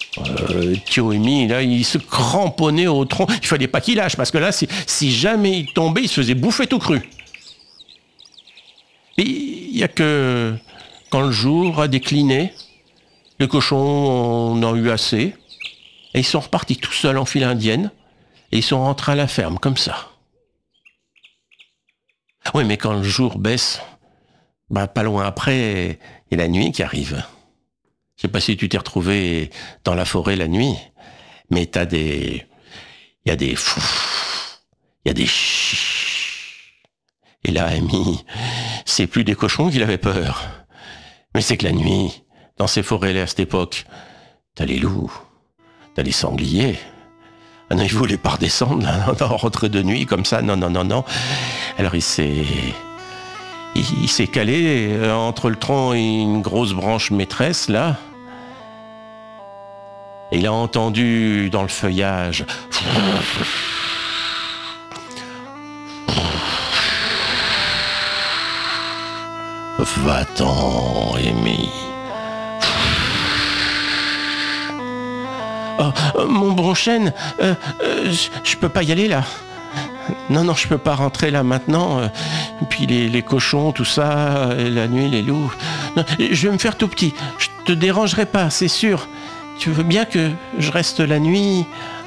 Thio-Emi, là, il se cramponnait au tronc. Il fallait pas qu'il lâche, parce que là, si jamais il tombait, il se faisait bouffer tout cru. Et il n'y a que quand le jour a décliné, les cochons en ont eu assez, et ils sont repartis tout seuls en file indienne, et ils sont rentrés à la ferme, comme ça. Oui, mais quand le jour baisse, pas loin après, il y a la nuit qui arrive. Je sais pas si tu t'es retrouvé dans la forêt la nuit, mais il y a des chiches. Et là, Amy, c'est plus des cochons qu'il avait peur. Mais c'est que la nuit, dans ces forêts-là à cette époque, t'as les loups, t'as les sangliers. Ah non, il voulait pas redescendre, là, en rentrée de nuit, comme ça, non. Alors il s'est calé entre le tronc et une grosse branche maîtresse, là. Et il a entendu dans le feuillage... Va-t'en, Amy. Mon bon chêne, je peux pas y aller là. Non, je peux pas rentrer là maintenant. Puis les cochons, tout ça, la nuit, les loups. Non, je vais me faire tout petit. Je te dérangerai pas, c'est sûr. Tu veux bien que je reste la nuit?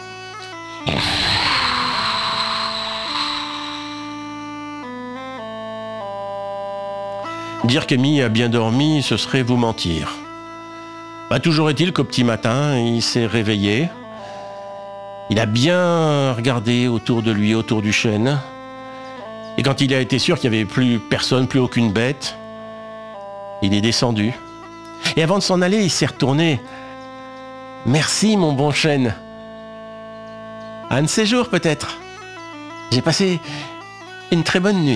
Dire qu'Amy a bien dormi, ce serait vous mentir. Toujours est-il qu'au petit matin, il s'est réveillé. Il a bien regardé autour de lui, autour du chêne. Et quand il a été sûr qu'il n'y avait plus personne, plus aucune bête, il est descendu. Et avant de s'en aller, il s'est retourné. « Merci, mon bon chêne. Un de ces jours, peut-être. J'ai passé une très bonne nuit. »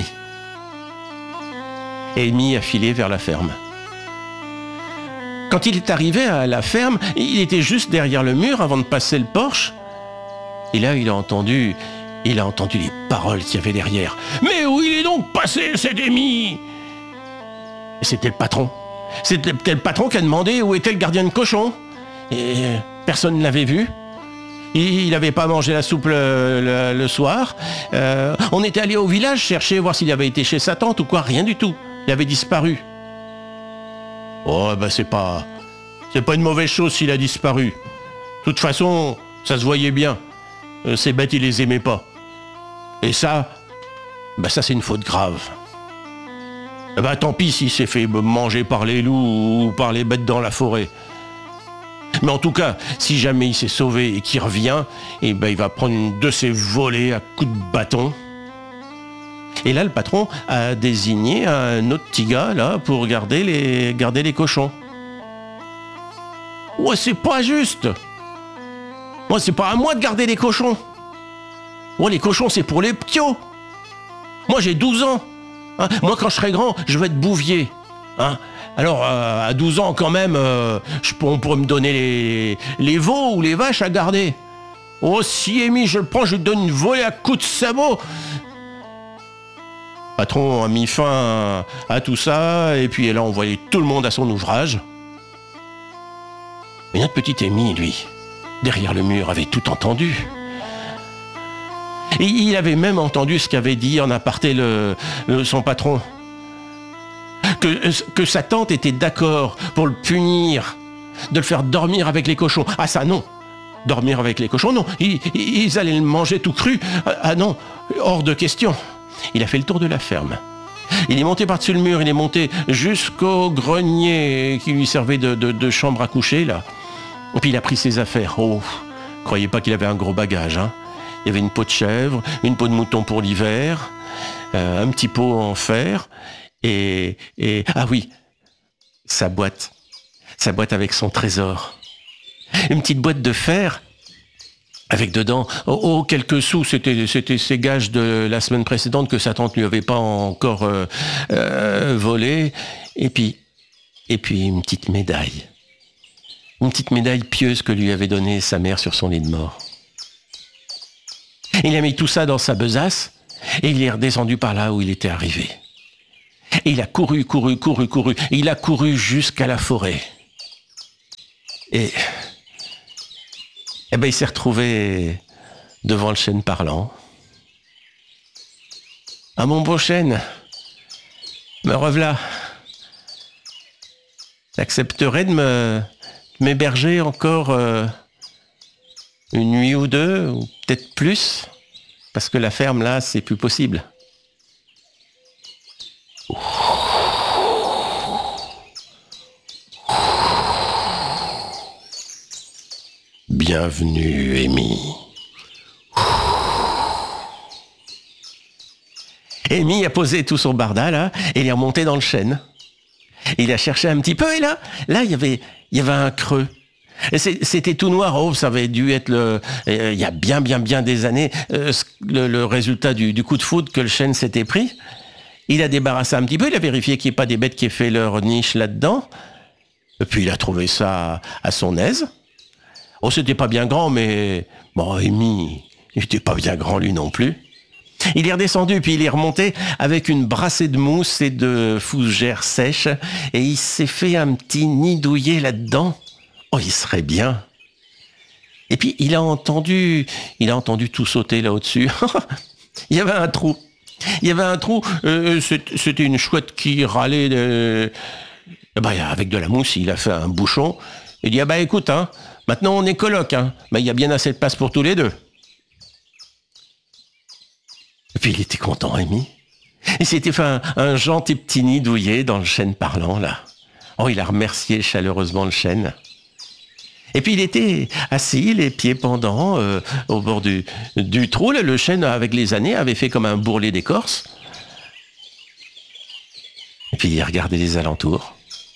Et Amy a filé vers la ferme. Quand il est arrivé à la ferme, il était juste derrière le mur avant de passer le porche. Et là, il a entendu les paroles qu'il y avait derrière. « Mais où il est donc passé, cet Amy ?» Et c'était le patron. C'était le patron qui a demandé où était le gardien de cochon. Et personne ne l'avait vu. Il n'avait pas mangé la soupe le soir. On était allé au village chercher, voir s'il avait été chez sa tante ou quoi. Rien du tout. Il avait disparu. Oh, c'est pas une mauvaise chose s'il a disparu. De toute façon, ça se voyait bien. Ces bêtes, il les aimait pas. Et ça, ça c'est une faute grave. Tant pis s'il s'est fait manger par les loups ou par les bêtes dans la forêt. Mais en tout cas, si jamais il s'est sauvé et qu'il revient, il va prendre une de ses volées à coups de bâton. Et là, le patron a désigné un autre petit gars là, pour garder les cochons. Ouais, c'est pas juste. Moi, c'est pas à moi de garder les cochons. Ouais, les cochons, c'est pour les ptios. Moi, j'ai 12 ans. Hein, moi, quand je serai grand, je vais être bouvier. Hein. Alors, à 12 ans, quand même, on pourrait me donner les veaux ou les vaches à garder. Oh, si Amy, je le prends, je lui donne une volée à coups de sabot. Le patron a mis fin à tout ça, et puis elle a envoyé tout le monde à son ouvrage. Mais notre petit Amy, lui, derrière le mur, avait tout entendu. Et il avait même entendu ce qu'avait dit en aparté son patron. Que sa tante était d'accord pour le punir, de le faire dormir avec les cochons. Ah ça non, dormir avec les cochons, non, ils allaient le manger tout cru. Ah non, hors de question. Il a fait le tour de la ferme. Il est monté par-dessus le mur, il est monté jusqu'au grenier qui lui servait de chambre à coucher, là. Et puis il a pris ses affaires. Oh, croyez pas qu'il avait un gros bagage, hein. Il y avait une peau de chèvre, une peau de mouton pour l'hiver, un petit pot en fer, et ah oui, sa boîte avec son trésor. Une petite boîte de fer avec dedans, quelques sous, c'était ses gages de la semaine précédente que sa tante lui avait pas encore volé, et puis une petite médaille pieuse que lui avait donnée sa mère sur son lit de mort. Il a mis tout ça dans sa besace et il est redescendu par là où il était arrivé. Et il a couru. Il a couru jusqu'à la forêt. Et Eh ben, il s'est retrouvé devant le chêne parlant. « Ah, mon beau chêne, me revoilà. T'accepterais de m'héberger encore une nuit ou deux, ou peut-être plus, parce que la ferme, là, c'est plus possible. » Bienvenue, Amy. Amy a posé tout son barda, là, et il est remonté dans le chêne. Il a cherché un petit peu, et là, il y avait un creux. Et c'était tout noir. Oh, ça avait dû être il y a bien des années, le résultat du coup de foudre que le chêne s'était pris. Il a débarrassé un petit peu, il a vérifié qu'il n'y ait pas des bêtes qui aient fait leur niche là-dedans. Et puis il a trouvé ça à son aise. Oh, c'était pas bien grand, mais bon, Amy, il était pas bien grand lui non plus. Il est redescendu, puis il est remonté avec une brassée de mousse et de fougères sèches, et il s'est fait un petit nid douillet là-dedans. Oh, il serait bien. Et puis il a entendu tout sauter là au-dessus. Il y avait un trou. C'était une chouette qui râlait. Avec de la mousse, il a fait un bouchon. Il dit, écoute, maintenant on est coloc, il y a bien assez de place pour tous les deux. Et puis il était content, Amy. Il s'était fait un gentil petit nid douillet dans le chêne parlant, là. Oh, il a remercié chaleureusement le chêne. Et puis il était assis, les pieds pendants, au bord du trou. Là, le chêne, avec les années, avait fait comme un bourrelet d'écorce. Et puis il regardait les alentours.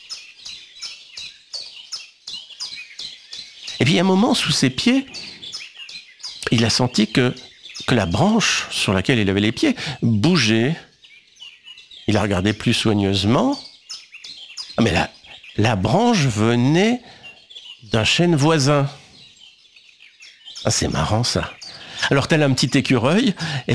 Et puis à un moment, sous ses pieds, il a senti que la branche sur laquelle il avait les pieds bougeait. Il a regardé plus soigneusement. Ah, mais la branche venait d'un chêne voisin. Ah, c'est marrant ça. Alors tel un petit écureuil,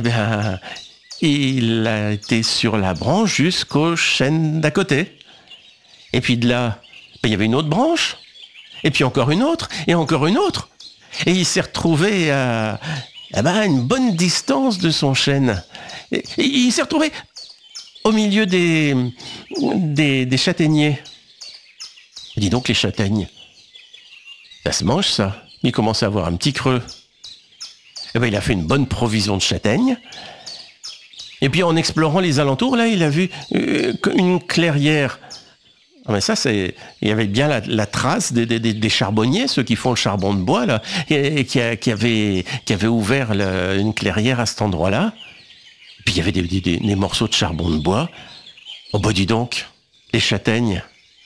il a été sur la branche jusqu'au chêne d'à côté. Et puis de là, il y avait une autre branche, et puis encore une autre, et encore une autre. Et il s'est retrouvé à une bonne distance de son chêne. Et il s'est retrouvé au milieu des châtaigniers. Dis donc, les châtaignes, ça se mange, ça. Il commence à avoir un petit creux. Il a fait une bonne provision de châtaignes. Et puis, en explorant les alentours, là, il a vu une clairière. Mais ça, il y avait bien la trace des charbonniers, ceux qui font le charbon de bois, là, et qui avaient ouvert une clairière à cet endroit-là. Puis il y avait des morceaux de charbon de bois. Oh, dis donc, les châtaignes.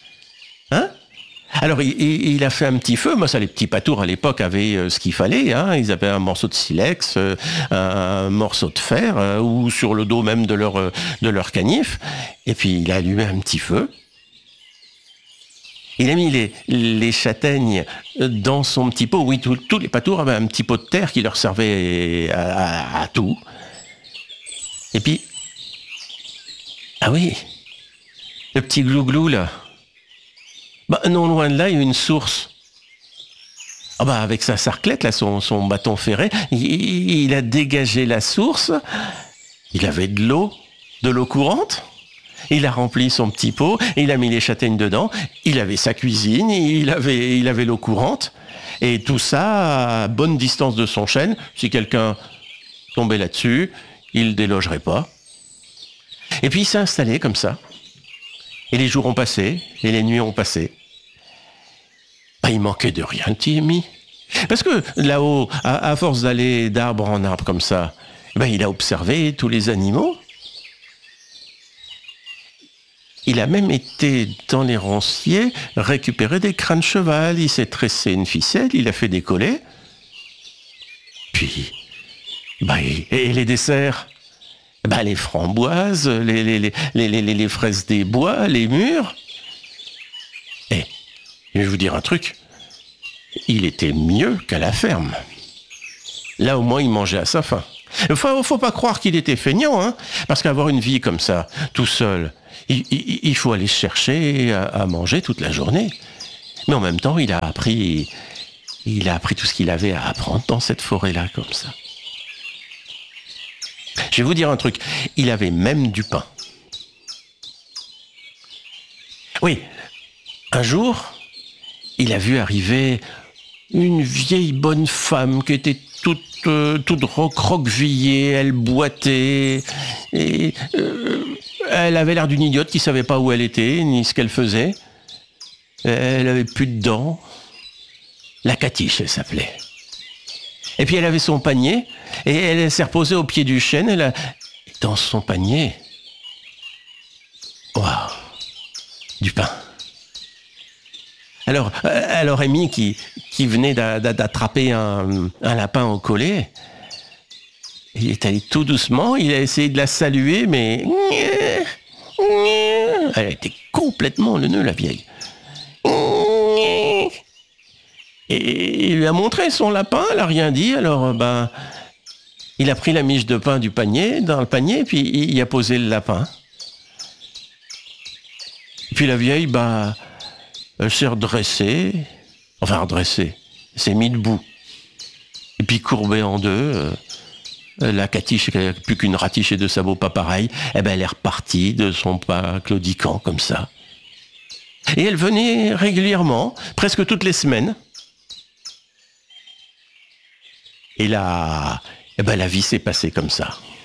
Alors, il a fait un petit feu. Moi, ça, les petits patours à l'époque avaient ce qu'il fallait. Ils avaient un morceau de silex, un morceau de fer, ou sur le dos même de leur canif. Et puis, il a allumé un petit feu. Il a mis les châtaignes dans son petit pot. Oui, tous les patours avaient un petit pot de terre qui leur servait à tout. Et puis, ah oui, le petit glouglou, là. Non loin de là, il y a une source. Avec sa sarclette, là, son bâton ferré, il a dégagé la source. Il avait de l'eau courante. Il a rempli son petit pot, il a mis les châtaignes dedans. Il avait sa cuisine, il avait l'eau courante. Et tout ça à bonne distance de son chêne. Si quelqu'un tombait là-dessus, il ne délogerait pas. Et puis il s'est installé comme ça. Et les jours ont passé, et les nuits ont passé. Il manquait de rien, le petit Amy. Parce que là-haut, à force d'aller d'arbre en arbre comme ça, il a observé tous les animaux. Il a même été dans les ronciers récupérer des crânes de cheval. Il s'est tressé une ficelle, il a fait des collets. Puis, et les desserts, les framboises, les fraises des bois, les mûres. Et je vais vous dire un truc, il était mieux qu'à la ferme. Là, au moins, il mangeait à sa faim. Faut pas croire qu'il était feignant, parce qu'avoir une vie comme ça, tout seul, il faut aller chercher à manger toute la journée. Mais en même temps, il a appris Il a appris tout ce qu'il avait à apprendre dans cette forêt-là, comme ça. Je vais vous dire un truc, il avait même du pain. Oui, un jour, il a vu arriver une vieille bonne femme qui était toute recroquevillée, elle boitait, et elle avait l'air d'une idiote qui ne savait pas où elle était, ni ce qu'elle faisait. Elle avait plus de dents. La Catiche, elle s'appelait. Et puis elle avait son panier, et elle s'est reposée au pied du chêne, et dans son panier, waouh, du pain. Alors Rémi, qui venait d'attraper un lapin au collet, il est allé tout doucement, il a essayé de la saluer, mais elle était complètement le nœud, la vieille. Et il lui a montré son lapin, elle n'a rien dit, alors il a pris la miche de pain du panier, dans le panier, puis il y a posé le lapin. Puis la vieille, elle s'est redressée, elle s'est mise debout. Et puis courbée en deux, la Catiche, qui n'a plus qu'une ratiche et deux sabots pas pareils, elle est repartie de son pas claudiquant comme ça. Et elle venait régulièrement, presque toutes les semaines. Et là, la vie s'est passée comme ça.